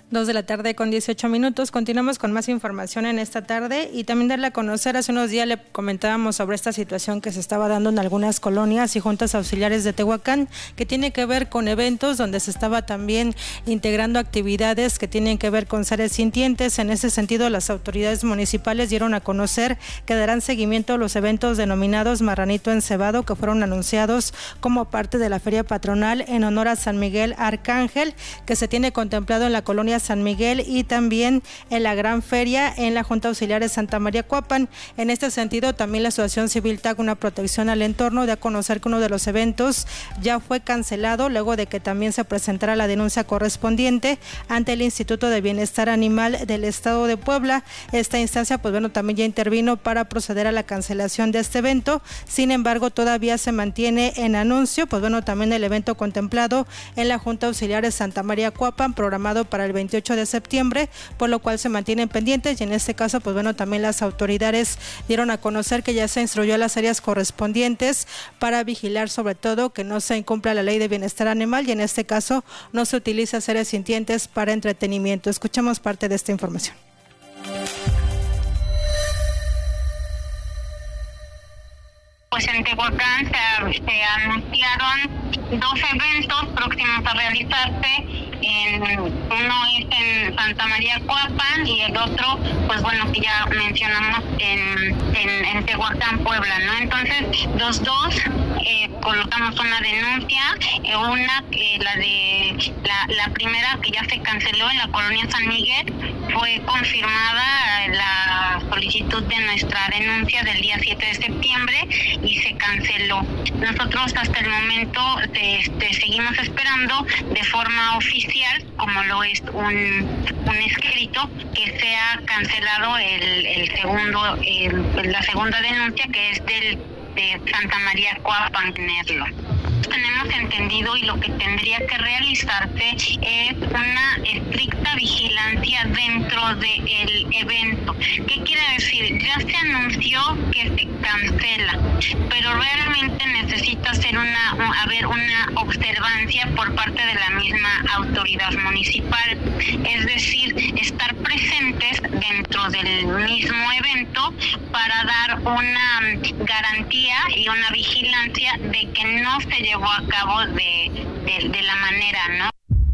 2:18 p.m. Continuamos con más información en esta tarde y también darle a conocer, hace unos días le comentábamos sobre esta situación que se estaba dando en algunas colonias y juntas auxiliares de Tehuacán, que tiene que ver con eventos donde se estaba también integrando actividades que tienen que ver con seres sintientes. En ese sentido, las autoridades municipales dieron a conocer que darán seguimiento a los eventos denominados Marranito Encebado, que fueron anunciados como parte de la feria patronal en honor a San Miguel Arcángel, que se tiene contemplado en la colonia San Miguel y también en la gran feria en la Junta Auxiliar de Santa María Cuapan. En este sentido, también la Asociación Civil TAC Una Protección al Entorno dio a conocer que uno de los eventos ya fue cancelado luego de que también se presentara la denuncia correspondiente ante el Instituto de Bienestar Animal del Estado de Puebla. Esta instancia, también ya intervino para proceder a la cancelación de este evento. Sin embargo, todavía se mantiene en anuncio, también el evento contemplado en la Junta Auxiliar de Santa María Cuapan, programado para el 28 de septiembre, por lo cual se mantienen pendientes y en este caso, también las autoridades dieron a conocer que ya se instruyó a las áreas correspondientes para vigilar sobre todo que no se incumpla la ley de bienestar animal y en este caso no se utiliza seres sintientes para entretenimiento. Escuchamos parte de esta información. Pues en Tehuacán se anunciaron 2 eventos próximos a realizarse. Uno es en Santa María Cuapan y el otro, que ya mencionamos en Tehuacán, Puebla, ¿no? Entonces, los dos colocamos una denuncia, la primera que ya se canceló en la colonia San Miguel, fue confirmada la solicitud de nuestra denuncia del día 7 de septiembre y se canceló. Nosotros hasta el momento seguimos esperando de forma oficial, como lo es un escrito, que sea cancelado la segunda denuncia, que es de Santa María Cuapan, tenerlo. Tenemos entendido y lo que tendría que realizarse es una estricta vigilancia dentro del evento. ¿Qué quiere decir? Ya se anunció que se cancela, pero realmente necesita haber una observancia por parte de la misma autoridad municipal, es decir, estar presentes dentro del mismo evento para dar una garantía y una vigilancia de que no se llevó a cabo de la manera, ¿no?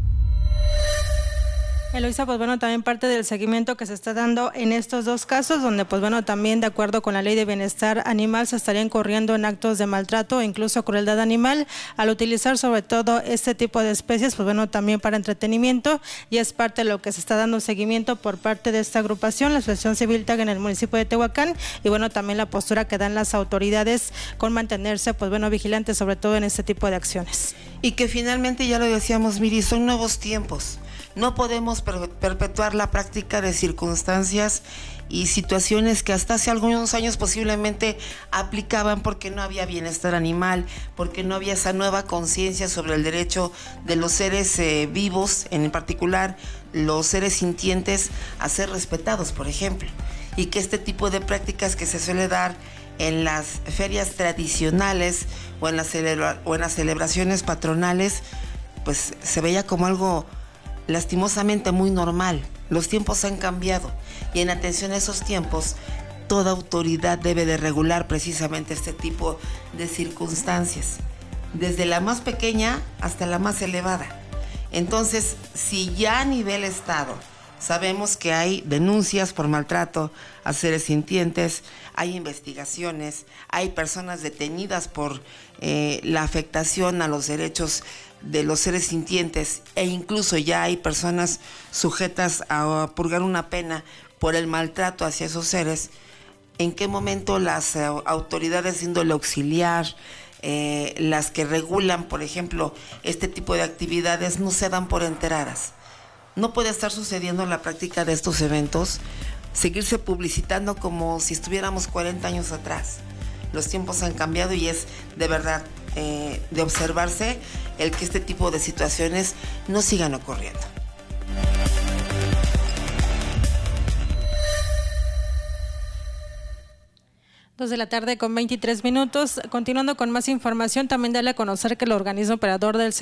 Eloisa, también parte del seguimiento que se está dando en estos dos casos, donde también de acuerdo con la ley de bienestar animal se estarían corriendo en actos de maltrato e incluso crueldad animal al utilizar sobre todo este tipo de especies, también para entretenimiento, y es parte de lo que se está dando seguimiento por parte de esta agrupación, la Asociación Civil TAG en el municipio de Tehuacán, y también la postura que dan las autoridades con mantenerse vigilantes sobre todo en este tipo de acciones. Y que finalmente, ya lo decíamos, Miri, son nuevos tiempos. No podemos perpetuar la práctica de circunstancias y situaciones que hasta hace algunos años posiblemente aplicaban porque no había bienestar animal, porque no había esa nueva conciencia sobre el derecho de los seres vivos, en particular los seres sintientes, a ser respetados, por ejemplo. Y que este tipo de prácticas que se suele dar en las ferias tradicionales o en las celebraciones patronales, pues se veía como algo lastimosamente muy normal. Los tiempos han cambiado y en atención a esos tiempos, toda autoridad debe de regular precisamente este tipo de circunstancias, desde la más pequeña hasta la más elevada. Entonces, si ya a nivel Estado sabemos que hay denuncias por maltrato a seres sintientes, hay investigaciones, hay personas detenidas por la afectación a los derechos de los seres sintientes e incluso ya hay personas sujetas a purgar una pena por el maltrato hacia esos seres, ¿en qué momento las autoridades de índole auxiliar, las que regulan, por ejemplo, este tipo de actividades, no se dan por enteradas? No puede estar sucediendo la práctica de estos eventos, seguirse publicitando como si estuviéramos 40 años atrás. Los tiempos han cambiado y es de verdad de observarse el que este tipo de situaciones no sigan ocurriendo. 2:23 p.m. Continuando con más información, también darle a conocer que el organismo operador del